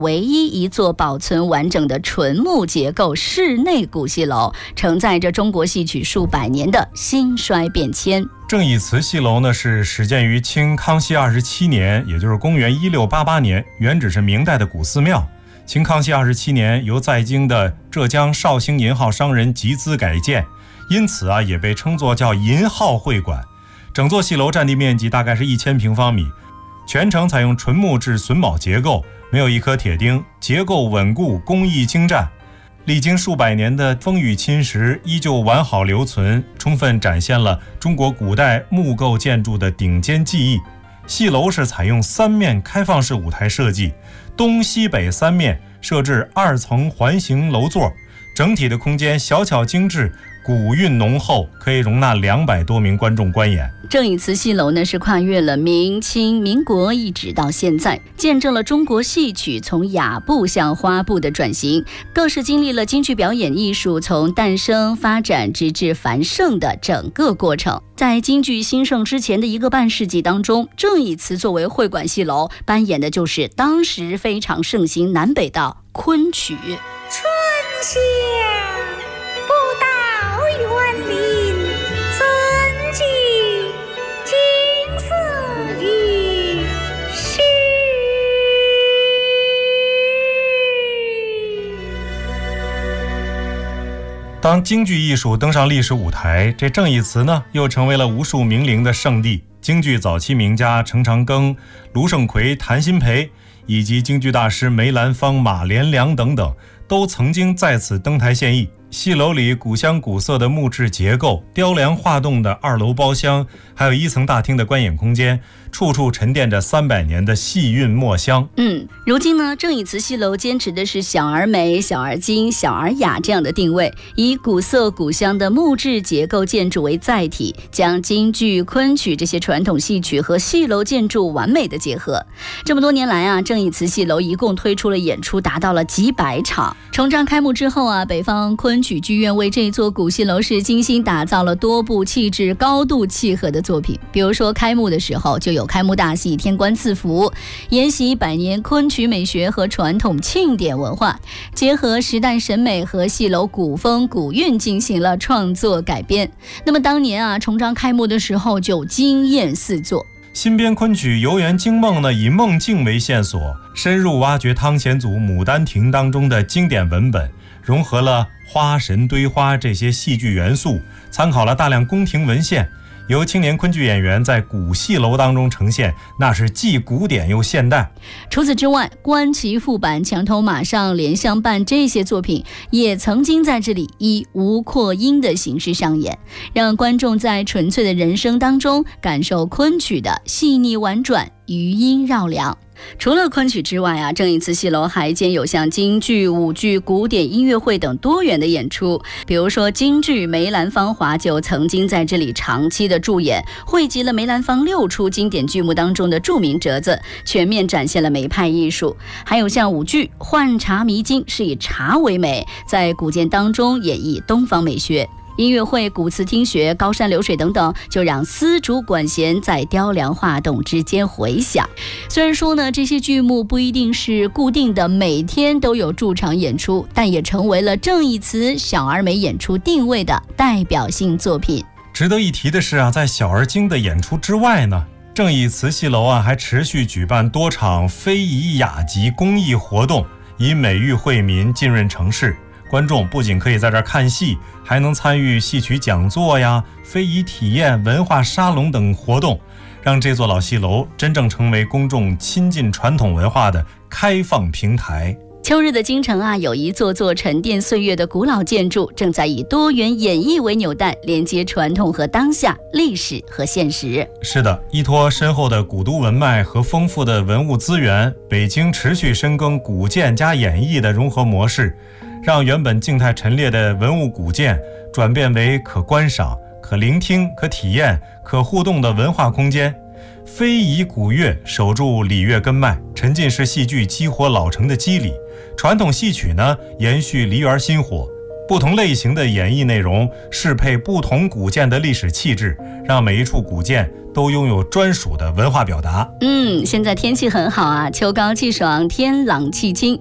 唯一一座保存完整的纯木结构室内古戏楼，承载着中国戏曲数百年的兴衰变迁。 正义祠戏楼呢，是始建于清康熙27年，也就是公元1688年，原址是明代的古寺庙。清康熙27年，由在京的浙江绍兴银号商人集资改建，因此也被称作叫银号会馆。整座戏楼占地面积大概是1000平方米，全程采用纯木质榫卯结构，没有一颗铁钉，结构稳固，工艺精湛。历经数百年的风雨侵蚀，依旧完好留存，充分展现了中国古代木构建筑的顶尖技艺。戏楼是采用3面开放式舞台设计，东西北3面设置2层环形楼座，整体的空间小巧精致，古韵浓厚，可以容纳200多名观众观演。 正义祠戏楼呢，是跨越了明清民国一直到现在，见证了中国戏曲从雅部向花部的转型，更是经历了京剧表演艺术从诞生发展直至繁盛的整个过程。在京剧兴盛之前的1个半世纪当中，正义祠作为会馆戏楼，扮演的就是当时非常盛行南北的昆曲。 春夏不到园林，怎记景色于世。 当京剧艺术登上历史舞台，这正义祠呢，又成为了无数名伶的圣地。京剧早期名家程长庚、卢盛奎、谭鑫培，以及京剧大师梅兰芳、马连良等等，都曾经在此登台献艺。戏楼里古香古色的木质结构，雕梁画栋的2楼包厢，还有1层大厅的观演空间，处处沉淀着300年的戏韵墨香。 如今呢，正义祠戏楼坚持的是小而美、小而精、小而雅这样的定位，以古色古香的木质结构建筑为载体，将京剧、昆曲这些传统戏曲和戏楼建筑完美的结合。这么多年来正义祠戏楼一共推出了演出达到了几百场。重章开幕之后北方昆曲剧院为这座古戏楼是精心打造了多部气质高度契合的作品，比如说开幕的时候就有开幕大戏《天官赐福》，沿袭100年昆曲美学和传统庆典文化，结合时代审美和戏楼古风古韵进行了创作改编。那么当年重章开幕的时候就惊艳四座。 新编昆曲《游园惊梦》呢，以梦境为线索，深入挖掘汤显祖《牡丹亭》当中的经典文本，融合了花神堆花这些戏剧元素，参考了大量宫廷文献，由青年昆剧演员在古戏楼当中呈现，那是既古典又现代。 除此之外，观棋副板、墙头马上、莲香伴这些作品也曾经在这里以无扩音的形式上演，让观众在纯粹的人声当中感受昆曲的细腻婉转、余音绕梁。除了昆曲之外正义祠戏楼还兼有像京剧、舞剧、古典音乐会等多元的演出。比如说京剧梅兰芳华就曾经在这里长期的驻演，汇集了梅兰芳6出经典剧目当中的著名折子，全面展现了梅派艺术。还有像舞剧幻茶迷津，是以茶为美，在古剑当中演绎东方美学。音乐会古词听学、高山流水等等，就让丝竹管弦在雕梁画栋之间回响。虽然说呢，这些剧目不一定是固定的每天都有驻场演出，但也成为了正义祠小而美演出定位的代表性作品。 值得一提的是在小而精的演出之外呢，正义祠戏楼还持续举办多场非遗雅集公益活动，以美誉惠民，浸润城市。观众不仅可以在这儿看戏，还能参与戏曲讲座非遗体验、文化沙龙等活动，让这座老戏楼真正成为公众亲近传统文化的开放平台。 秋日的京城有一座座沉淀岁月的古老建筑，正在以多元演绎为纽带，连接传统和当下、历史和现实。 是的，依托深厚的古都文脉和丰富的文物资源，北京持续深耕古建加演绎的融合模式，让原本静态陈列的文物古建转变为可观赏、可聆听、可体验、可互动的文化空间。非遗古乐守住礼乐根脉，沉浸式戏剧激活老成的肌理，传统戏曲呢延续梨园新火， 不同类型的演绎内容适配不同古建的历史气质，让每一处古建都拥有专属的文化表达。 现在天气很好啊，秋高气爽，天朗气清。